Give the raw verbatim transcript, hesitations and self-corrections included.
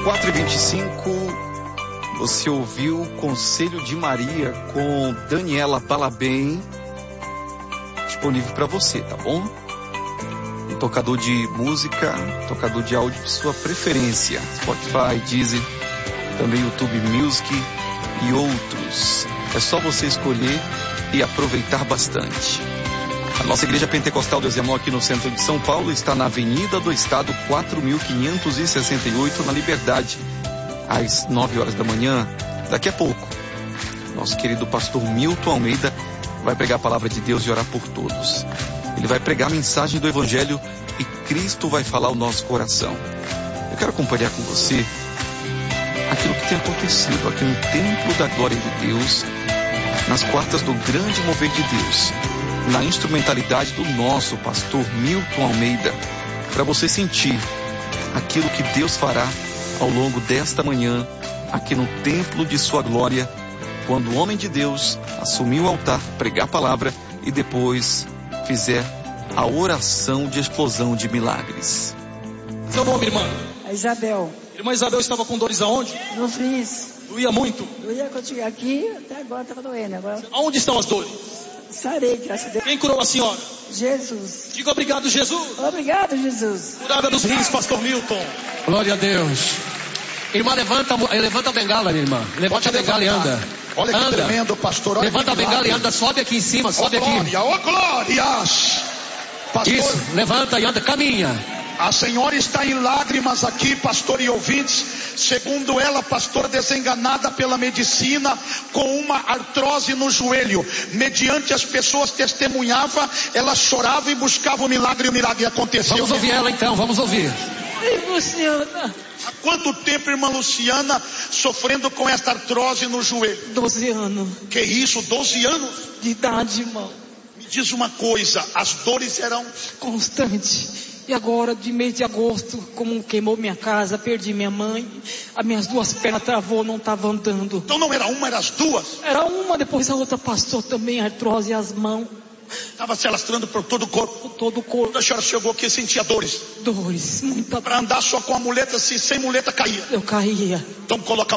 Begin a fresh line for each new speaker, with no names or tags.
quatro e vinte e cinco, você ouviu o Conselho de Maria com Daniela Balabem, disponível para você, tá bom? Um tocador de música, tocador de áudio de sua preferência, Spotify, Deezer, também YouTube Music e outros. É só você escolher e aproveitar bastante. A nossa Igreja Pentecostal do Exemó aqui no centro de São Paulo está na Avenida do Estado quatro mil quinhentos e sessenta e oito, na Liberdade, às nove horas da manhã. Daqui a pouco, nosso querido pastor Milton Almeida vai pregar a palavra de Deus e orar por todos. Ele vai pregar a mensagem do Evangelho e Cristo vai falar ao nosso coração. Eu quero acompanhar com você aquilo que tem acontecido aqui no Templo da Glória de Deus, nas quartas do grande mover de Deus, na instrumentalidade do nosso pastor Milton Almeida, para você sentir aquilo que Deus fará ao longo desta manhã, aqui no Templo de Sua Glória, quando o homem de Deus assumir o altar, pregar a palavra e depois fizer a oração de explosão de milagres.
Seu nome, irmã?
A Isabel.
Irmã Isabel estava com dores aonde?
No frizz.
Doía muito?
Doía quando cheguei aqui, até agora estava doendo. Agora...
Aonde estão as dores?
Sarei, graças a Deus.
Quem curou a senhora?
Jesus.
Diga obrigado, Jesus.
Obrigado, Jesus.
Curada dos rins, pastor Milton.
Glória a Deus. Irmã, levanta, levanta a bengala, minha irmã. Levanta a bengala e anda.
Olha que
anda.
tremendo, pastor. Olha
levanta a bengala e anda. Sobe aqui em cima, sobe aqui.
Glória, ó glórias. Pastor,
isso, levanta e anda, caminha.
A senhora está em lágrimas aqui, pastor e ouvintes. Segundo ela, pastor, desenganada pela medicina, com uma artrose no joelho. Mediante as pessoas testemunhavam, ela chorava e buscava o milagre, e o milagre aconteceu.
Vamos ouvir ela então, vamos ouvir.
Ei, Luciana.
Há quanto tempo, irmã Luciana, sofrendo com esta artrose no joelho?
doze anos.
Que isso, doze anos?
De idade, irmão.
Me diz uma coisa, as dores eram...
Constante. E agora, de mês de agosto, como queimou minha casa, perdi minha mãe, as minhas duas pernas travou, não estava andando.
Então não era uma, eram as duas?
Era uma, depois a outra passou também, a artrose e as mãos.
Estava se alastrando por todo o corpo.
Por todo o corpo.
Quando a senhora chegou aqui, sentia dores?
Dores, muita dor.
Para andar só com a muleta, se sem muleta caía.
Eu caía.
Então coloca